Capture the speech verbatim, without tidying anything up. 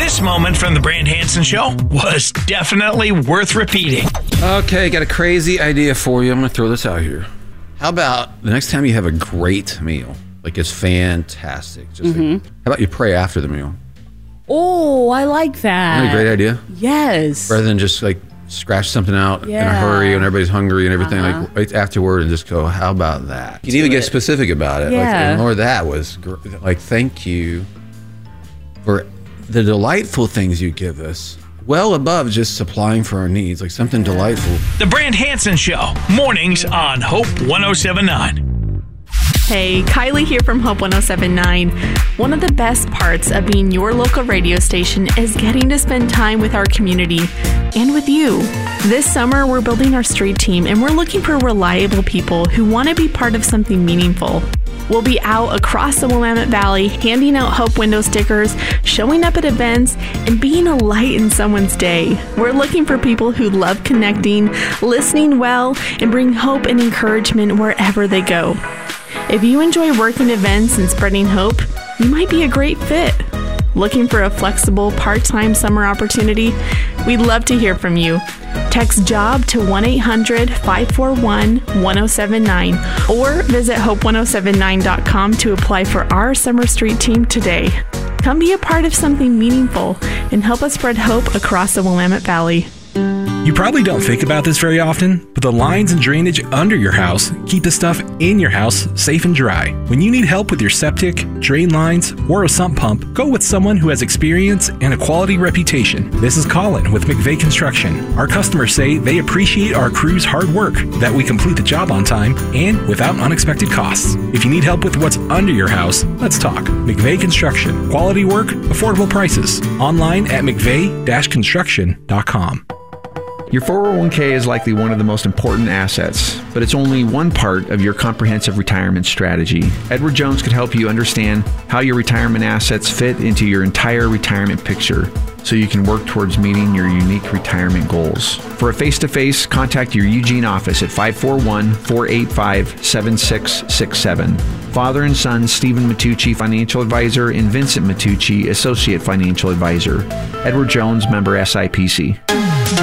This moment from the Brand Hansen Show was definitely worth repeating. Okay, got a crazy idea for you. I'm going to throw this out here. How about the next time you have a great meal, like it's fantastic, just Mm-hmm. like, how about you pray after the meal? Oh, I like that. Isn't that a great idea? Yes. Rather than just like scratch something out in a Yeah. hurry when everybody's hungry and everything, Uh-huh. like right afterward, and just go, how about that? You can Do even it. get specific about it. Yeah. Like, and Lord, that was gr- like, thank you for the delightful things you give us, well above just supplying for our needs, like something delightful. The Brand Hansen Show, mornings on Hope one oh seven nine. Hey, Kylie here from Hope one oh seven nine. One of the best parts of being your local radio station is getting to spend time with our community and with you. This summer, we're building our street team and we're looking for reliable people who want to be part of something meaningful. We'll be out across the Willamette Valley handing out Hope window stickers, showing up at events, and being a light in someone's day. We're looking for people who love connecting, listening well, and bring hope and encouragement wherever they go. If you enjoy working events and spreading hope, you might be a great fit. Looking for a flexible part-time summer opportunity? We'd love to hear from you. Text JOB to one eight hundred five four one one oh seven nine or visit hope one oh seven nine dot com to apply for our Summer Street team today. Come be a part of something meaningful and help us spread hope across the Willamette Valley. You probably don't think about this very often, but the lines and drainage under your house keep the stuff in your house safe and dry. When you need help with your septic, drain lines, or a sump pump, go with someone who has experience and a quality reputation. This is Colin with McVeigh Construction. Our customers say they appreciate our crew's hard work, that we complete the job on time, and without unexpected costs. If you need help with what's under your house, let's talk. McVeigh Construction. Quality work, affordable prices. Online at mcveigh dash construction dot com. Your four oh one k is likely one of the most important assets, but it's only one part of your comprehensive retirement strategy. Edward Jones could help you understand how your retirement assets fit into your entire retirement picture so you can work towards meeting your unique retirement goals. For a face-to-face, contact your Eugene office at five four one, four eight five, seven six six seven. Father and son Stephen Matucci, Financial Advisor, and Vincent Matucci, Associate Financial Advisor. Edward Jones, member S I P C.